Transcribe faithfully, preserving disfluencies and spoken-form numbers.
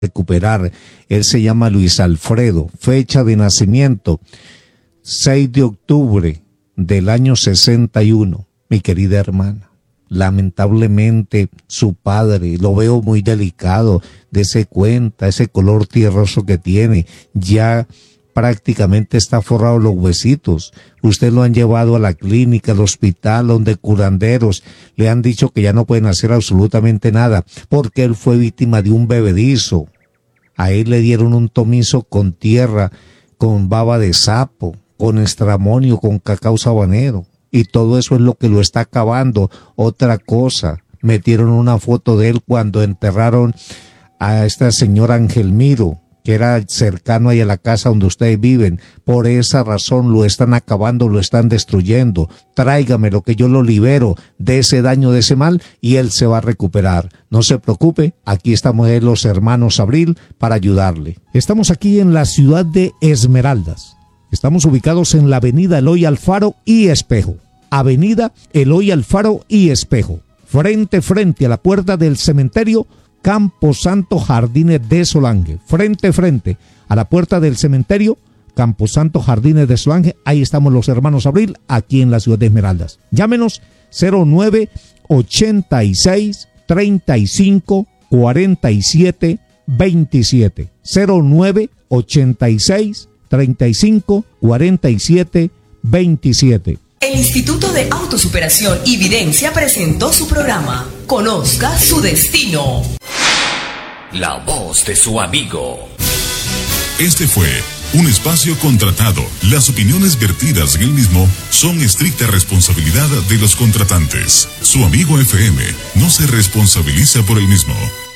recuperar. Él se llama Luis Alfredo, fecha de nacimiento seis de octubre del año sesenta y uno. Mi querida hermana, lamentablemente su padre, lo veo muy delicado, dese cuenta, ese color tierroso que tiene, ya prácticamente está forrado los huesitos. Usted lo han llevado a la clínica, al hospital, donde curanderos le han dicho que ya no pueden hacer absolutamente nada, porque él fue víctima de un bebedizo. A él le dieron un tomizo con tierra, con baba de sapo, con estramonio, con cacao sabanero, y todo eso es lo que lo está acabando. Otra cosa, metieron una foto de él cuando enterraron a esta señora Angelmiro, que era cercano ahí a la casa donde ustedes viven. Por esa razón lo están acabando, lo están destruyendo. Tráigamelo, que yo lo libero de ese daño, de ese mal, y él se va a recuperar. No se preocupe, aquí estamos los hermanos Abril para ayudarle. Estamos aquí en la ciudad de Esmeraldas. Estamos ubicados en la avenida Eloy Alfaro y Espejo. Avenida Eloy Alfaro y Espejo. Frente, frente a la puerta del cementerio Camposanto Jardines de Solange. Frente, frente a la puerta del cementerio Camposanto Jardines de Solange. Ahí estamos los hermanos Abril, aquí en la ciudad de Esmeraldas. Llámenos cero nueve ochenta y seis treinta y cinco cuarenta y siete veintisiete. cero nueve ochenta y seis treinta y cinco cuarenta y siete veintisiete. El Instituto de Autosuperación y Videncia presentó su programa Conozca su Destino. La voz de su amigo. Este fue un espacio contratado. Las opiniones vertidas en el mismo son estricta responsabilidad de los contratantes. Su amigo F M no se responsabiliza por el mismo.